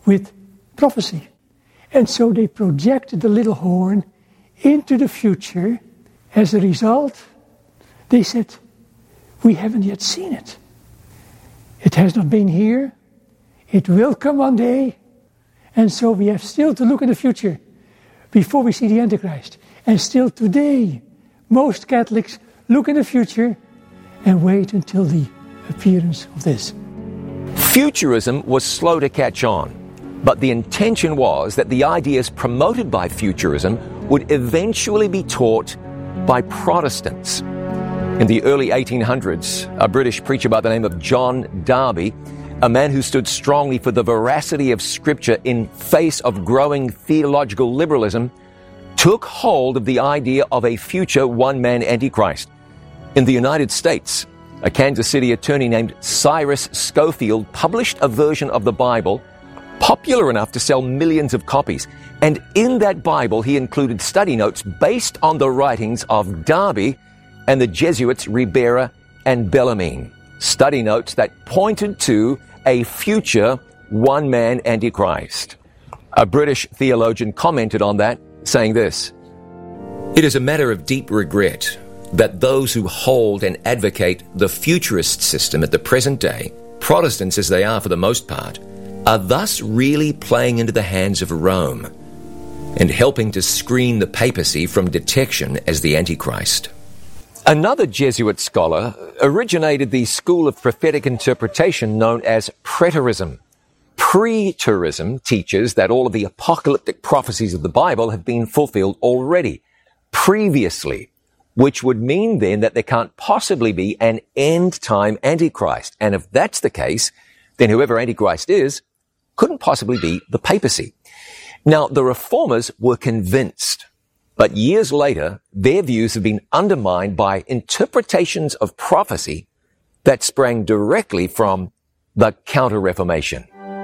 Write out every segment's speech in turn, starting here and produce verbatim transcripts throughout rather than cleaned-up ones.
with prophecy. And so they projected the little horn into the future. As a result, they said, we haven't yet seen it. It has not been here. It will come one day. And so we have still to look in the future before we see the Antichrist. And still today, most Catholics look in the future and wait until the appearance of this. Futurism was slow to catch on, but the intention was that the ideas promoted by futurism would eventually be taught by Protestants. In the early eighteen hundreds, a British preacher by the name of John Darby, a man who stood strongly for the veracity of Scripture in face of growing theological liberalism, took hold of the idea of a future one-man Antichrist. In the United States, a Kansas City attorney named Cyrus Schofield published a version of the Bible popular enough to sell millions of copies. And in that Bible, he included study notes based on the writings of Darby and the Jesuits Ribera and Bellarmine. Study notes that pointed to a future one-man Antichrist. A British theologian commented on that, saying this: "It is a matter of deep regret that those who hold and advocate the futurist system at the present day, Protestants as they are for the most part, are thus really playing into the hands of Rome and helping to screen the papacy from detection as the Antichrist." Another Jesuit scholar originated the school of prophetic interpretation known as preterism. Preterism teaches that all of the apocalyptic prophecies of the Bible have been fulfilled already, previously, which would mean then that there can't possibly be an end-time Antichrist. And if that's the case, then whoever Antichrist is couldn't possibly be the papacy. Now, the Reformers were convinced, but years later, their views have been undermined by interpretations of prophecy that sprang directly from the Counter-Reformation.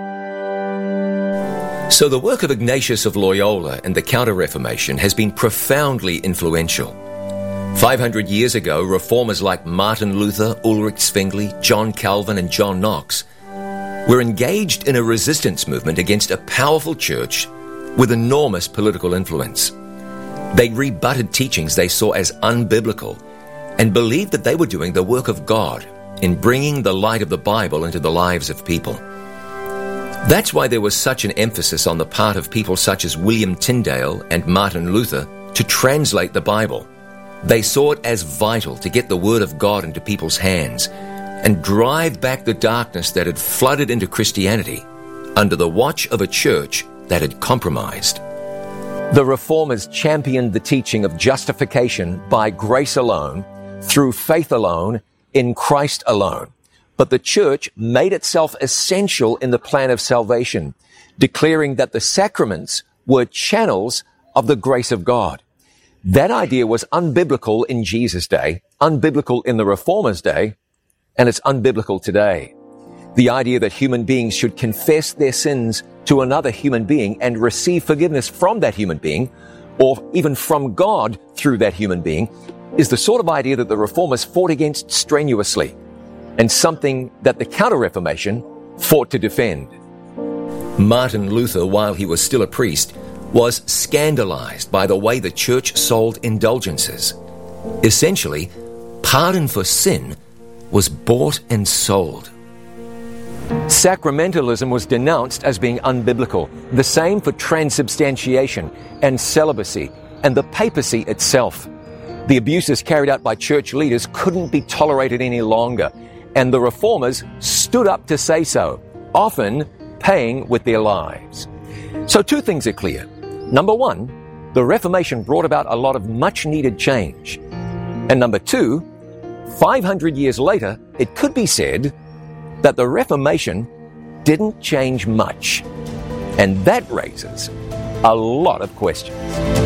So the work of Ignatius of Loyola and the Counter-Reformation has been profoundly influential. five hundred years ago, reformers like Martin Luther, Ulrich Zwingli, John Calvin, and John Knox were engaged in a resistance movement against a powerful church with enormous political influence. They rebutted teachings they saw as unbiblical and believed that they were doing the work of God in bringing the light of the Bible into the lives of people. That's why there was such an emphasis on the part of people such as William Tyndale and Martin Luther to translate the Bible. They saw it as vital to get the Word of God into people's hands and drive back the darkness that had flooded into Christianity under the watch of a church that had compromised. The Reformers championed the teaching of justification by grace alone, through faith alone, in Christ alone. But the church made itself essential in the plan of salvation, declaring that the sacraments were channels of the grace of God. That idea was unbiblical in Jesus' day, unbiblical in the Reformers' day, and it's unbiblical today. The idea that human beings should confess their sins to another human being and receive forgiveness from that human being, or even from God through that human being, is the sort of idea that the Reformers fought against strenuously, and something that the Counter-Reformation fought to defend. Martin Luther, while he was still a priest, was scandalized by the way the church sold indulgences. Essentially, pardon for sin was bought and sold. Sacramentalism was denounced as being unbiblical. The same for transubstantiation and celibacy and the papacy itself. The abuses carried out by church leaders couldn't be tolerated any longer, and the Reformers stood up to say so, often paying with their lives. So two things are clear. Number one, the Reformation brought about a lot of much-needed change. And number two, five hundred years later, it could be said that the Reformation didn't change much. And that raises a lot of questions.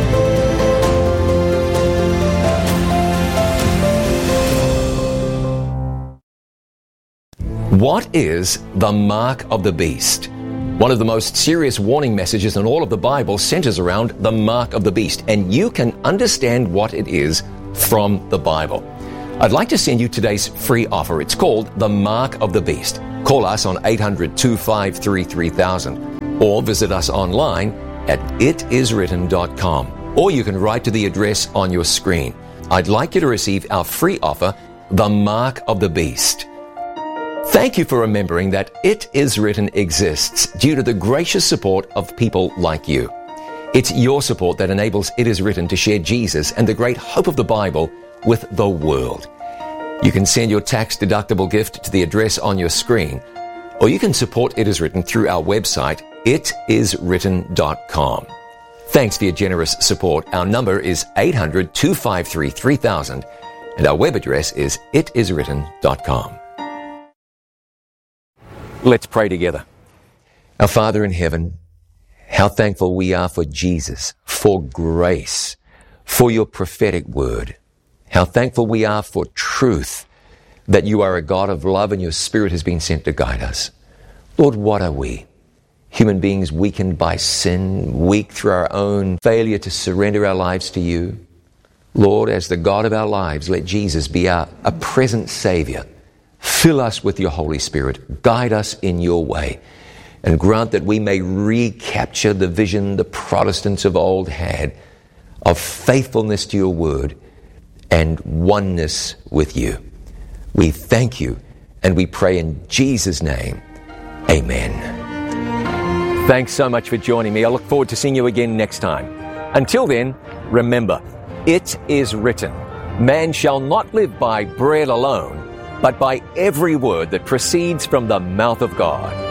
What is the mark of the beast? One of the most serious warning messages in all of the Bible centers around the mark of the beast, and you can understand what it is from the Bible. I'd like to send you today's free offer. It's called The Mark of the Beast. Call us on eight hundred, two five three, three thousand. or visit us online at it is written dot com. Or you can write to the address on your screen. I'd like you to receive our free offer, The Mark of the Beast. Thank you for remembering that It Is Written exists due to the gracious support of people like you. It's your support that enables It Is Written to share Jesus and the great hope of the Bible with the world. You can send your tax-deductible gift to the address on your screen, or you can support It Is Written through our website, it is written dot com. Thanks for your generous support. Our number is eight hundred, two five three, three thousand, and our web address is it is written dot com. Let's pray together. Our Father in heaven, how thankful we are for Jesus, for grace, for your prophetic word. How thankful we are for truth, that you are a God of love and your Spirit has been sent to guide us. Lord, what are we? Human beings weakened by sin, weak through our own failure to surrender our lives to you. Lord, as the God of our lives, let Jesus be our, a present Savior. Fill us with your Holy Spirit. Guide us in your way. And grant that we may recapture the vision the Protestants of old had of faithfulness to your word and oneness with you. We thank you and we pray in Jesus' name. Amen. Thanks so much for joining me. I look forward to seeing you again next time. Until then, remember, it is written, man shall not live by bread alone, but by every word that proceeds from the mouth of God.